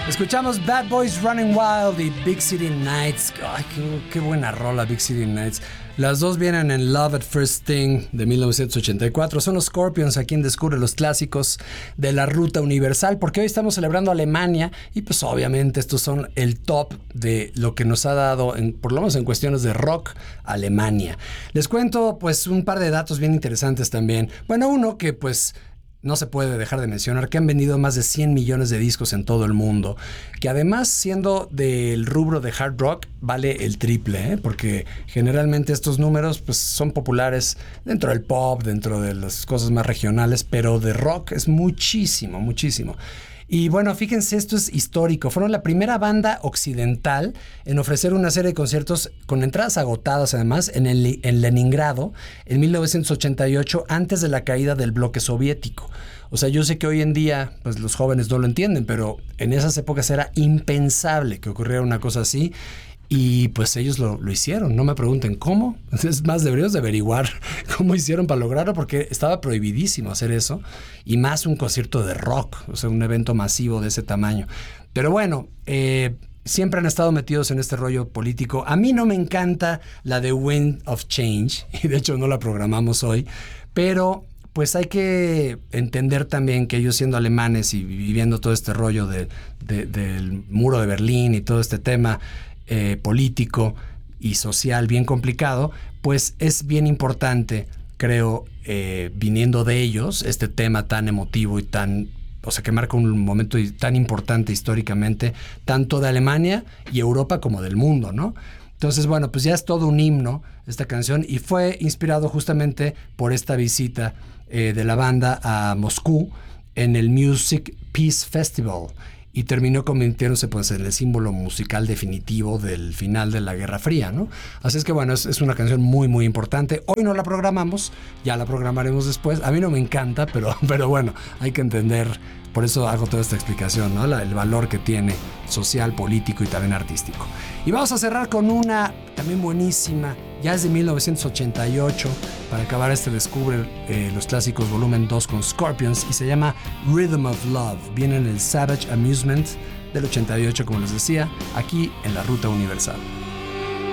Escuchamos Bad Boys Running Wild y Big City Nights. Ay, qué buena rola, Big City Nights. Las dos vienen en Love at First Sting de 1984. Son los Scorpions a quien descubre los clásicos de la ruta universal, porque hoy estamos celebrando Alemania y pues obviamente estos son el top de lo que nos ha dado, por lo menos en cuestiones de rock, Alemania. Les cuento pues un par de datos bien interesantes también. Bueno, uno que pues no se puede dejar de mencionar, que han vendido más de 100 millones de discos en todo el mundo, que además, siendo del rubro de hard rock, vale el triple, porque generalmente estos números pues, son populares dentro del pop, dentro de las cosas más regionales, pero de rock es muchísimo, muchísimo. Y bueno, fíjense, esto es histórico. Fueron la primera banda occidental en ofrecer una serie de conciertos con entradas agotadas, además, en Leningrado, en 1988, antes de la caída del bloque soviético. O sea, yo sé que hoy en día pues, los jóvenes no lo entienden, pero en esas épocas era impensable que ocurriera una cosa así. Y pues ellos lo hicieron. No me pregunten cómo. Es más, deberíamos de averiguar cómo hicieron para lograrlo, porque estaba prohibidísimo hacer eso. Y más un concierto de rock, o sea, un evento masivo de ese tamaño. Pero bueno, siempre han estado metidos en este rollo político. A mí no me encanta la de Wind of Change, y de hecho no la programamos hoy, pero pues hay que entender también que ellos, siendo alemanes y viviendo todo este rollo del muro de Berlín y todo este tema político y social bien complicado, pues es bien importante, creo, viniendo de ellos, este tema tan emotivo y tan, o sea, que marca un momento tan importante históricamente, tanto de Alemania y Europa como del mundo, ¿no? Entonces, bueno, pues ya es todo un himno esta canción, y fue inspirado justamente por esta visita de la banda a Moscú en el Music Peace Festival, y terminó convirtiéndose pues en el símbolo musical definitivo del final de la Guerra Fría, ¿no? Así es que bueno, es una canción muy muy importante. Hoy no la programamos, ya la programaremos después. A mí no me encanta, pero bueno, hay que entender, por eso hago toda esta explicación, ¿no? El valor que tiene social, político y también artístico. Y vamos a cerrar con una también buenísima, ya es de 1988, para acabar Descubre los clásicos volumen 2 con Scorpions, y se llama Rhythm of Love. Viene en el Savage Amusement del 88, como les decía, aquí en la Ruta Universal.